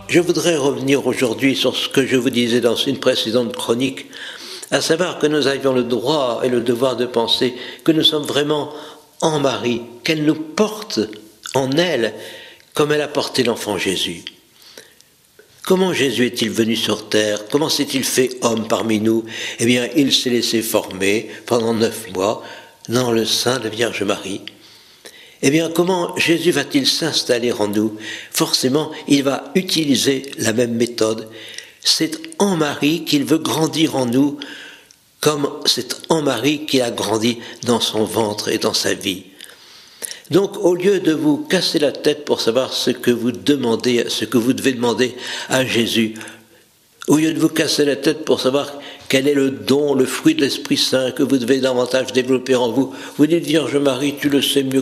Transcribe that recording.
je voudrais revenir aujourd'hui sur ce que je vous disais dans une précédente chronique, à savoir que nous avions le droit et le devoir de penser que nous sommes vraiment en Marie, qu'elle nous porte en elle comme elle a porté l'enfant Jésus. Comment Jésus est-il venu sur terre? Comment s'est-il fait homme parmi nous? Eh bien, il s'est laissé former pendant 9 mois dans le sein de Vierge Marie. Eh bien, comment Jésus va-t-il s'installer en nous? Forcément, il va utiliser la même méthode. C'est en Marie qu'il veut grandir en nous, comme c'est en Marie qu'il a grandi dans son ventre et dans sa vie. Donc, au lieu de vous casser la tête pour savoir ce que vous demandez, ce que vous devez demander à Jésus, au lieu de vous casser la tête pour savoir quel est le don, le fruit de l'Esprit Saint que vous devez davantage développer en vous, vous dites, Vierge Marie, tu le sais mieux